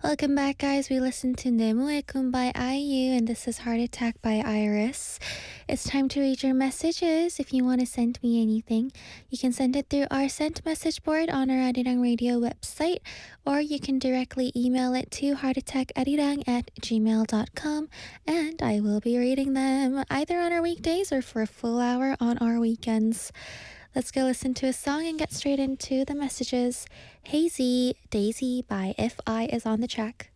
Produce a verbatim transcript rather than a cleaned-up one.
Welcome back, guys. We listened to Nemuekum by I U, and this is Heart Attack by Iris. It's time to read your messages. If you want to send me anything, you can send it through our sent message board on our Arirang Radio website, or you can directly email it to heartattackarirang at gmail dot com, and I will be reading them either on our weekdays or for a full hour on our weekends. Let's go listen to a song and get straight into the messages. Hazy Daisy by If I is on the track.